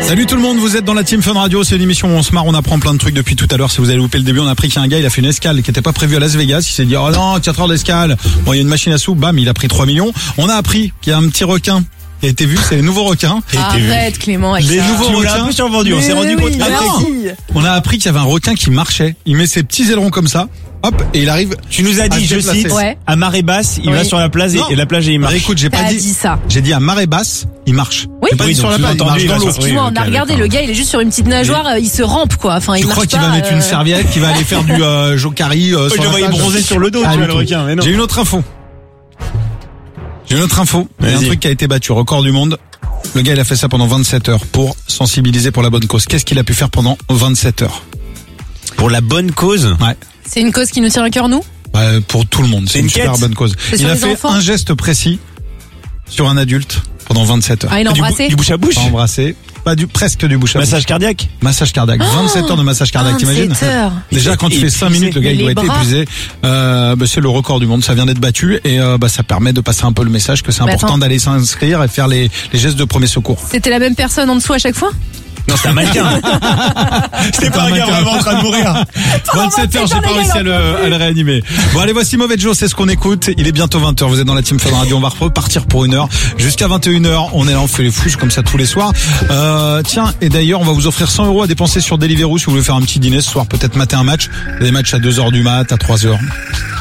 Salut tout le monde, vous êtes dans la Team Fun Radio, c'est une émission où on se marre, on apprend plein de trucs depuis tout à l'heure. Si vous avez loupé le début, on a appris qu'il y a un gars, il a fait une escale qui était pas prévue à Las Vegas. Il s'est dit, oh non, 4 heures d'escale. Bon, il y a une machine à sous, bam, il a pris 3 millions. On a appris qu'il y a un petit requin qui a été vu, c'est les nouveaux requins. Arrête Clément avec Les ça. nouveaux Tu l'as requins. un peu survendu, on s'est rendu compte. On a appris qu'il y avait un requin qui marchait. Il met ses petits ailerons comme ça, hop, et il arrive. Tu nous as à dit, se je déplacer. cite, Ouais. à marée basse, il Oui. va sur la plage Non. et la plage et il Bah, marche. écoute, j'ai pas T'as dit dit ça. J'ai dit à marée basse, il marche. Oui. J'ai pas Oui, dit sur donc la tu plage, l'as il marche entendu, dans il l'eau. va sur- Excuse-moi, Oui, on a ok, regardé, d'accord. le gars il est juste sur une petite nageoire, il se rampe quoi. Enfin, il Tu marche crois qu'il pas, va mettre une serviette, qu'il va aller faire du jokari sur Je la le voyais plage bronzer sur le dos, Ah, tu vois, du le tout. requin, mais non. J'ai une autre info. Il y a un Vas-y. truc qui a été battu, record du monde. Le gars, il a fait ça pendant 27 heures pour sensibiliser pour la bonne cause. Qu'est-ce qu'il a pu faire pendant 27 heures? Pour la bonne cause. Ouais. C'est une cause qui nous tient à cœur nous. Pour tout le monde. C'est C'est une une super quête. bonne cause. C'est Il sur a les fait enfants. un geste précis sur un adulte pendant 27 heures. Ah, il a embrassé. Du bouche à bouche. Pas embrassé. Pas presque du bouche à bouche. Massage cardiaque. Massage cardiaque. 27 heures de massage cardiaque, t'imagines? 27 heures. Déjà, quand tu fais 5 minutes, le gars, il doit Les être bras. épuisé. C'est le record du monde. Ça vient d'être battu et ça permet de passer un peu le message que c'est Mais important attends. d'aller s'inscrire et faire les gestes de premier secours. C'était la même personne en dessous à chaque fois. Non, c'est un mannequin. C'était pas un gars vraiment en train de mourir. 27 heures, j'ai pas réussi à le réanimer. Bon, allez, voici Mauvais Joe, c'est ce qu'on écoute. Il est bientôt 20h. Vous êtes dans la Team Fun Radio. On va repartir pour 1 heure. Jusqu'à 21h, on est là, on fait les fous comme ça tous les soirs. Tiens, et d'ailleurs, on va vous offrir 100 € à dépenser sur Deliveroo si vous voulez faire un petit dîner ce soir, peut-être mater un match. Des matchs à 2h du mat, à 3h.